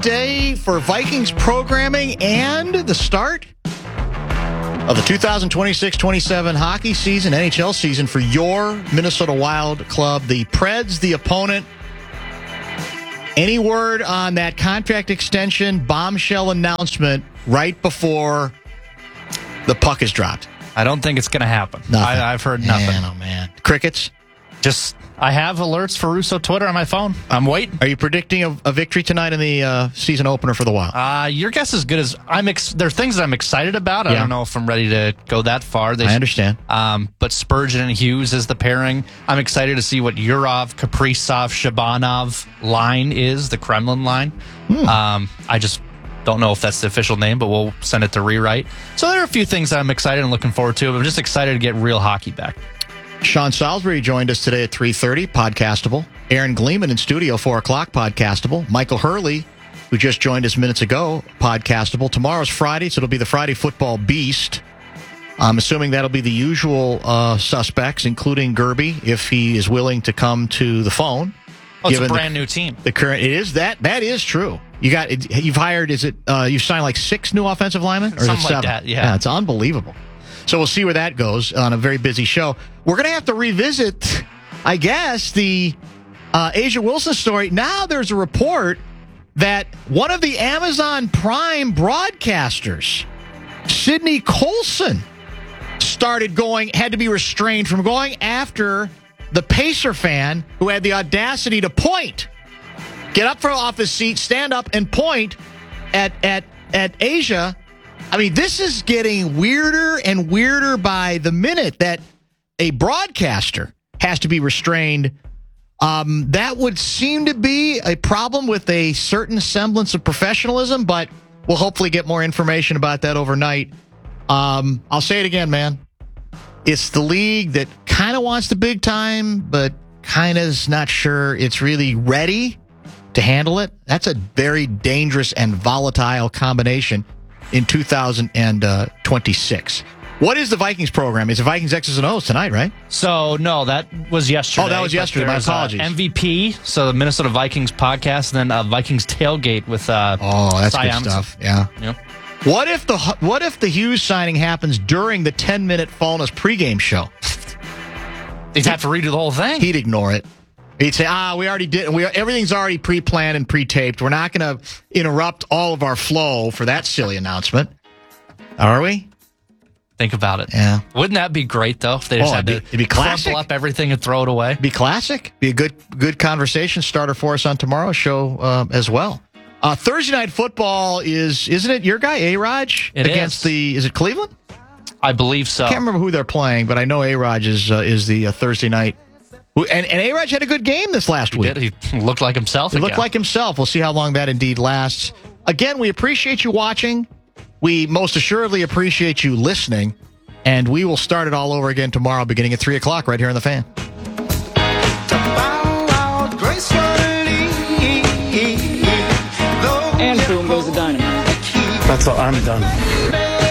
day for Vikings programming and the start of the 2026-27 hockey season, NHL season for your Minnesota Wild club. The Preds, the opponent. Any word on that contract extension bombshell announcement right before the puck is dropped? I don't think it's going to happen. I've heard nothing. Man, oh, man. Crickets? I have alerts for Russo Twitter on my phone. I'm waiting. Are you predicting a victory tonight in the season opener for the Wild? Your guess is as good as there are things that I'm excited about. I don't know if I'm ready to go that far. I understand. But Spurgeon and Hughes is the pairing. I'm excited to see what Yurov, Kaprizov, Shabanov line is, the Kremlin line. I just don't know if that's the official name, but we'll send it to rewrite. So there are a few things that I'm excited and looking forward to. I'm just excited to get real hockey back. Sean Salisbury joined us today at 3:30, podcastable. Aaron Gleeman in studio, 4 o'clock, podcastable. Michael Hurley, who just joined us minutes ago, podcastable. Tomorrow's Friday, so it'll be the Friday Football Beast. I'm assuming that'll be the usual suspects, including Gerby, if he is willing to come to the phone. Oh, it's a brand new team. That is true. You've hired, you've signed like 6 new offensive linemen? Or something like that, yeah. It's unbelievable. So we'll see where that goes on a very busy show. We're going to have to revisit, I guess, the Asia Wilson story. Now there's a report that one of the Amazon Prime broadcasters, Sidney Colson, had to be restrained from going after the Pacer fan who had the audacity to point, get up from off his seat, stand up and point at Asia. I mean, this is getting weirder and weirder by the minute that a broadcaster has to be restrained. That would seem to be a problem with a certain semblance of professionalism, but we'll hopefully get more information about that overnight. I'll say it again, man. It's the league that kind of wants the big time, but kind of is not sure it's really ready to handle it. That's a very dangerous and volatile combination in 2026. What is the Vikings program? It's the Vikings X's and O's tonight, right? So, no, that was yesterday. Oh, that was yesterday. My apologies. MVP, so the Minnesota Vikings podcast, and then Vikings Tailgate with that's Cy good stuff. Yeah. Yep. What if the Hughes signing happens during the 10-minute Fallness pregame show? They'd have to redo the whole thing. He'd ignore it. He'd say, we already did. Everything's already pre-planned and pre-taped. We're not going to interrupt all of our flow for that silly announcement. Are we? Think about it. Yeah. Wouldn't that be great, though, if they just had to crumple up everything and throw it away? Be classic. Be a good conversation starter for us on tomorrow's show as well. Thursday Night Football isn't it your guy, A-Raj? Against is it Cleveland? I believe so. I can't remember who they're playing, but I know A-Raj is the Thursday night. And A-Raj had a good game this last week. He looked like himself again. He looked like himself. We'll see how long that indeed lasts. Again, we appreciate you watching. We most assuredly appreciate you listening. And we will start it all over again tomorrow beginning at 3 o'clock right here on The Fan. And boom goes the dynamite. That's all. I'm done.